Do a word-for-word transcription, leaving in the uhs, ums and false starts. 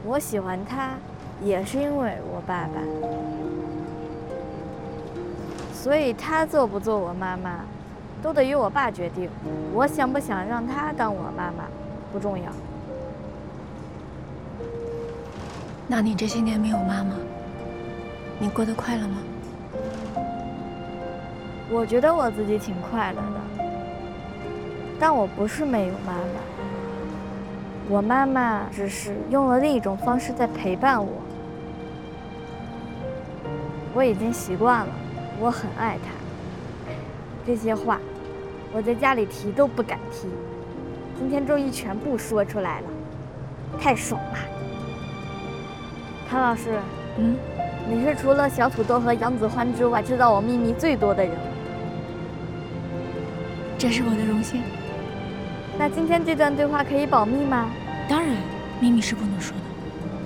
我喜欢他，也是因为我爸爸，所以他做不做我妈妈，都得由我爸决定。我想不想让他当我妈妈，不重要。 那你这些年没有妈妈，你过得快乐吗？ 我觉得我自己挺快乐的，但我不是没有妈妈。我妈妈只是用了另一种方式在陪伴我，我已经习惯了，我很爱她。这些话，我在家里提都不敢提，今天终于全部说出来了，太爽了。谭老师， 嗯， 你是除了小土豆和杨子欢之外，知道我秘密最多的人。 这是我的荣幸。 那今天这段对话可以保密吗？ 当然，秘密是不能说的。